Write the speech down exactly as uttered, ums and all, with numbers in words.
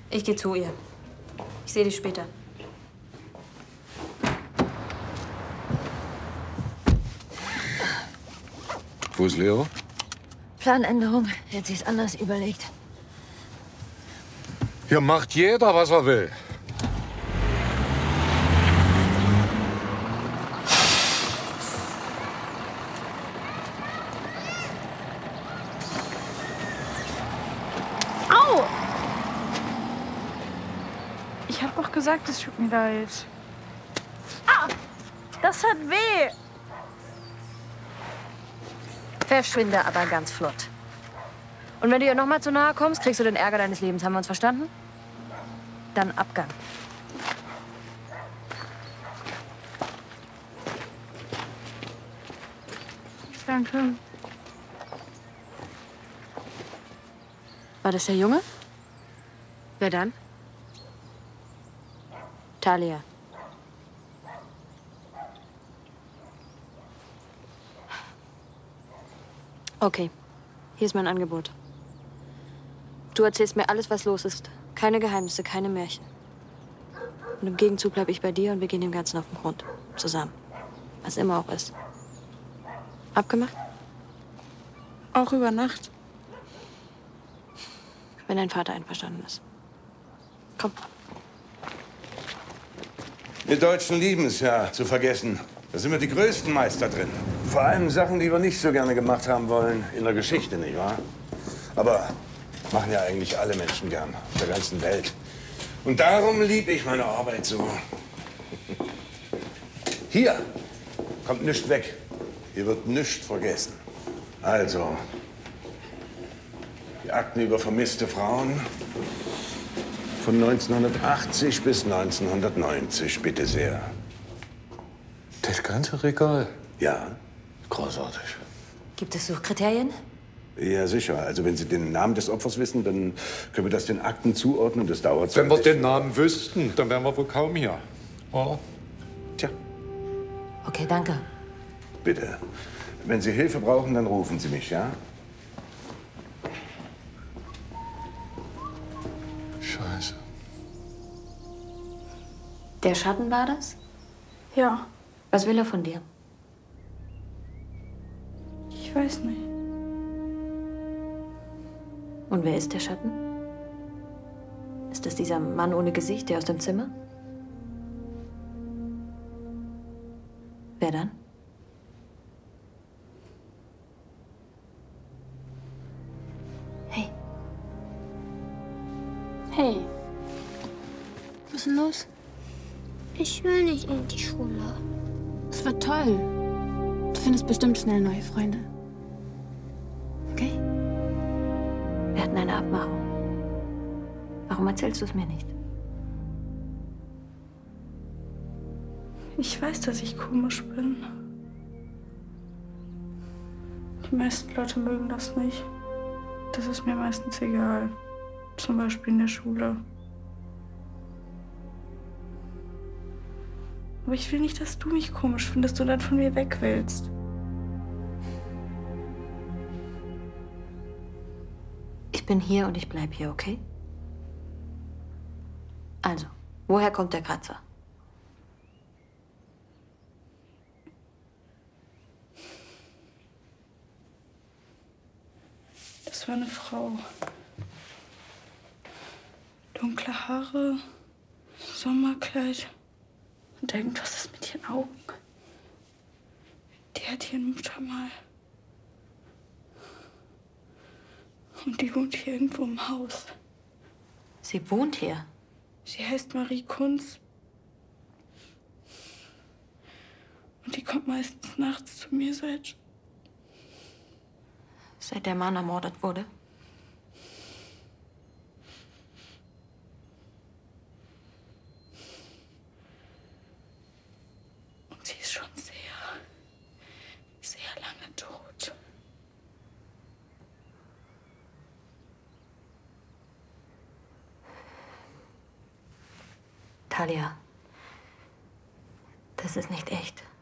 Ich gehe zu ihr. Ich sehe dich später. Wo ist Leo? Planänderung. Hätte sich's anders überlegt. Hier macht jeder, was er will. Au! Ich hab doch gesagt, es tut mir leid. Ah! Das hat weh! Verschwinde aber ganz flott. Und wenn du ihr noch mal zu nahe kommst, kriegst du den Ärger deines Lebens. Haben wir uns verstanden? Dann Abgang. Danke. War das der Junge? Wer dann? Talia. Okay, hier ist mein Angebot. Du erzählst mir alles, was los ist. Keine Geheimnisse, keine Märchen. Und im Gegenzug bleibe ich bei dir und wir gehen dem Ganzen auf den Grund. Zusammen. Was immer auch ist. Abgemacht? Auch über Nacht? Wenn dein Vater einverstanden ist. Komm. Wir Deutschen lieben es ja, zu vergessen. Da sind wir die größten Meister drin. Vor allem Sachen, die wir nicht so gerne gemacht haben wollen in der Geschichte, nicht wahr? Aber machen ja eigentlich alle Menschen gern, auf der ganzen Welt. Und darum liebe ich meine Arbeit so. Hier kommt nichts weg. Hier wird nichts vergessen. Also, die Akten über vermisste Frauen von neunzehnhundertachtzig bis neunzehnhundertneunzig, bitte sehr. Das ganze Regal? Ja, großartig. Gibt es Suchkriterien? Ja, sicher. Also wenn Sie den Namen des Opfers wissen, dann können wir das den Akten zuordnen. Das dauert so Wenn ein wir bisschen. den Namen wüssten, dann wären wir wohl kaum hier. Oder? Tja, Okay, danke. bitte. Wenn Sie Hilfe brauchen, dann rufen Sie mich, ja? Scheiße. Der Schatten war das? Ja, Was will er von dir? ich weiß nicht. Und wer ist der Schatten? Ist das dieser Mann ohne Gesicht, der aus dem Zimmer? Wer dann? Hey, Hey. Was ist denn los? Ich will nicht in die Schule. Es wird toll. Du findest bestimmt schnell neue Freunde. okay. Wir hatten eine Abmachung. Warum erzählst du es mir nicht? Ich weiß, dass ich komisch bin. Die meisten Leute mögen das nicht. Das ist mir meistens egal. Zum Beispiel in der Schule. Aber ich will nicht, dass du mich komisch findest und dann von mir weg willst. Ich bin hier und ich bleib hier, okay? Also, woher kommt der Kratzer? Das war eine Frau. Dunkle Haare, Sommerkleid und irgendwas ist mit ihren Augen. Die hat ihren Muttermal. Und die wohnt hier irgendwo im Haus. Sie wohnt hier. Sie heißt Marie Kunz. Und die kommt meistens nachts zu mir seit... Seit der Mann ermordet wurde? Und sie ist schon sehr, sehr lange tot. Talia, das ist nicht echt.